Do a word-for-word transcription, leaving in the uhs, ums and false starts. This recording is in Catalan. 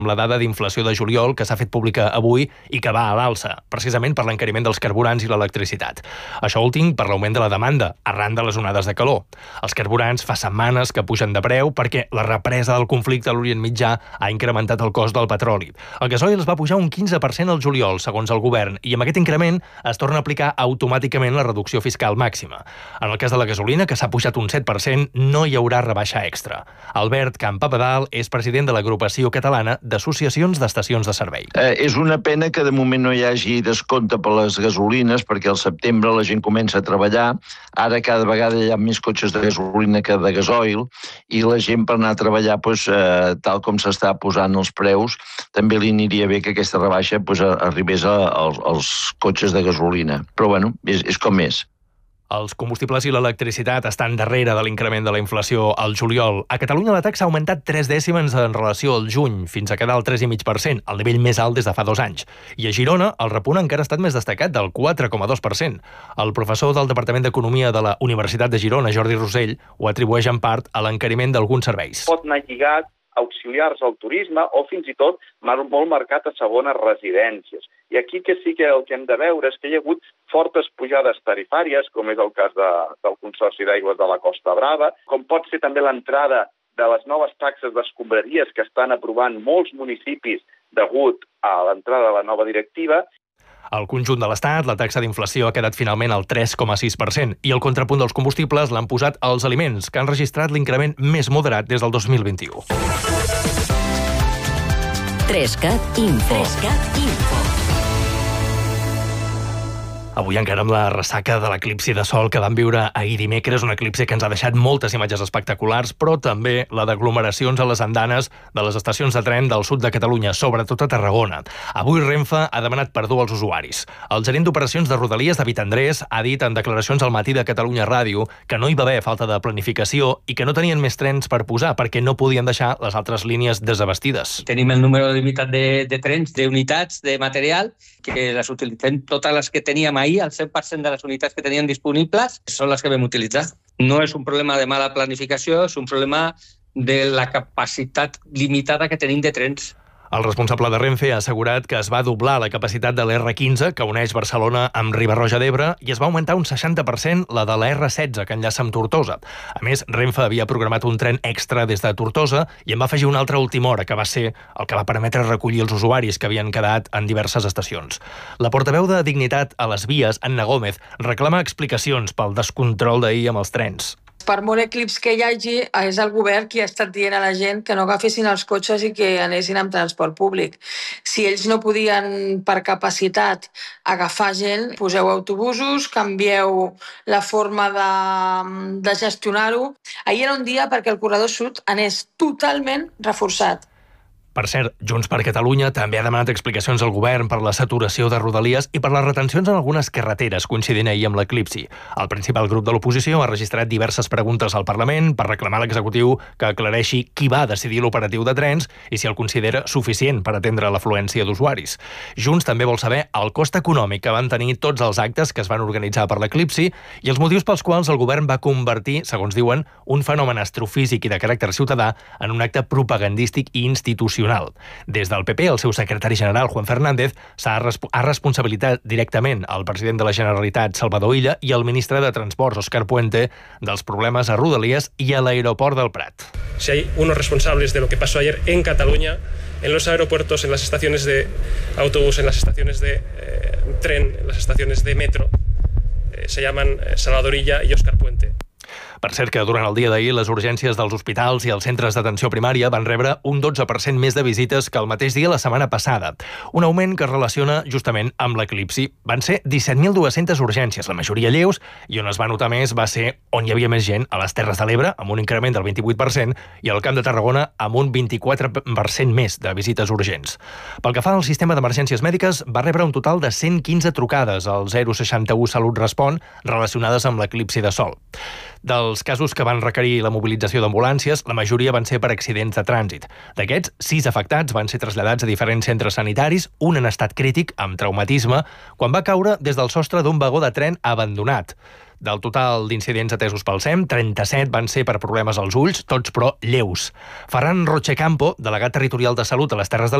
la dada d'inflació de juliol que s'ha fet pública avui i que va a l'alça, precisament per l'encariment dels carburants i l'electricitat. Això últim per l'augment de la demanda, arran de les onades de calor. Els carburants fa setmanes que pugen de preu perquè la represa del conflicte a l'Orient Mitjà ha incrementat el cost del petroli. El gasoil es va pujar un quinze per cent al juliol, segons el govern, i amb aquest increment es torna a aplicar automàticament la reducció fiscal màxima. En el cas de la gasolina, que s'ha pujat un set per cent, no hi haurà rebaixa extra. Albert Campapadal és president de l'agrupació catalana d'associacions d'estacions de servei. Eh, és una pena que de moment no hi hagi descompte per les gasolines, perquè al setembre la gent comença a treballar. Ara cada vegada hi ha més cotxes de gasolina que de gasoil, i la gent per anar a treballar, doncs, eh, tal com s'està posant els preus, també li aniria bé que aquesta rebaixa doncs, arribés a, als, als cotxes de gasolina. Però bueno, és, és com és. Els combustibles i l'electricitat estan darrere de l'increment de la inflació al juliol. A Catalunya la taxa ha augmentat tres dècimes en relació al juny, fins a quedar al tres coma cinc per cent, el nivell més alt des de fa dos anys. I a Girona, el repunt encara ha estat més destacat, del quatre coma dos per cent. El professor del Departament d'Economia de la Universitat de Girona, Jordi Rosell, ho atribueix en part a l'encariment d'alguns serveis. Pot anar lligat auxiliars al turisme o fins i tot molt marcat a segones residències. I aquí que sí que el que hem de veure és que hi ha hagut fortes pujades tarifàries, com és el cas de, del Consorci d'Aigües de la Costa Brava, com pot ser també l'entrada de les noves taxes d'escombraries que estan aprovant molts municipis degut a l'entrada de la nova directiva. Al conjunt de l'Estat, la taxa d'inflació ha quedat finalment al tres coma sis per cent i el contrapunt dels combustibles l'han posat als aliments, que han registrat l'increment més moderat des del dos mil vint-i-u. Trescat Info. Trescat Info. Avui encara amb la ressaca de l'eclipsi de sol que vam viure ahir dimecres, un eclipsi que ens ha deixat moltes imatges espectaculars, però també la d'aglomeracions a les andanes de les estacions de tren del sud de Catalunya, sobretot a Tarragona. Avui Renfe ha demanat perdó als usuaris. El gerent d'operacions de Rodalies, David Andrés, ha dit en declaracions al matí de Catalunya Ràdio que no hi va haver falta de planificació i que no tenien més trens per posar perquè no podien deixar les altres línies desabestides. Tenim el número limitat de, de trens, d'unitats, de material, que les utilitzem totes les que teníem ahir, el cent per cent de les unitats que tenien disponibles són les que vam utilitzar. No és un problema de mala planificació, és un problema de la capacitat limitada que tenim de trens. El responsable de Renfe ha assegurat que es va doblar la capacitat de l'R quinze, que uneix Barcelona amb Riba-roja d'Ebre, i es va augmentar un seixanta per cent la de la R setze, que enllaça amb Tortosa. A més, Renfe havia programat un tren extra des de Tortosa i en va afegir una altra a última hora, que va ser el que va permetre recollir els usuaris que havien quedat en diverses estacions. La portaveu de Dignitat a les vies, Anna Gómez, reclama explicacions pel descontrol d'ahir amb els trens. Per molt eclips que hi hagi, és el govern qui ha estat dient a la gent que no agafessin els cotxes i que anessin amb transport públic. Si ells no podien, per capacitat, agafar gent, poseu autobusos, canvieu la forma de, de gestionar-ho. Ahir era un dia perquè el corredor sud anés totalment reforçat. Per cert, Junts per Catalunya també ha demanat explicacions al govern per la saturació de Rodalies i per les retencions en algunes carreteres, coincidint ahir amb l'eclipsi. El principal grup de l'oposició ha registrat diverses preguntes al Parlament per reclamar a l'executiu que aclareixi qui va decidir l'operatiu de trens i si el considera suficient per atendre l'afluència d'usuaris. Junts també vol saber el cost econòmic que van tenir tots els actes que es van organitzar per l'eclipsi i els motius pels quals el govern va convertir, segons diuen, un fenomen astrofísic i de caràcter ciutadà en un acte propagandístic i institucional. Des del P P, el seu secretari general, Juan Fernández, s'ha resp- ha responsabilitat directament al president de la Generalitat, Salvador Illa, i al ministre de Transports, Óscar Puente, dels problemes a Rodalies i a l'aeroport del Prat. Si hay unos responsables de lo que pasó ayer en Cataluña, en los aeropuertos, en las estaciones de autobús, en las estaciones de eh, tren, en las estaciones de metro, eh, se llaman eh, Salvador Illa y Óscar Puente. Per cert que durant el dia d'ahir les urgències dels hospitals i els centres d'atenció primària van rebre un dotze per cent més de visites que el mateix dia la setmana passada. Un augment que es relaciona justament amb l'eclipsi. Van ser disset mil dues-centes urgències, la majoria lleus, i on es va notar més va ser on hi havia més gent, a les Terres de l'Ebre, amb un increment del vint-i-vuit per cent, i al Camp de Tarragona, amb un vint-i-quatre per cent més de visites urgents. Pel que fa al sistema d'emergències mèdiques, va rebre un total de cent quinze trucades al zero seixanta u Salut Respon relacionades amb l'eclipsi de sol. Dels casos que van requerir la mobilització d'ambulàncies, la majoria van ser per accidents de trànsit. D'aquests, sis afectats van ser traslladats a diferents centres sanitaris, un en estat crític, amb traumatisme, quan va caure des del sostre d'un vagó de tren abandonat. Del total d'incidents atesos pel S E M, trenta-set van ser per problemes als ulls, tots però lleus. Ferran Rochecampo, delegat territorial de Salut a les Terres de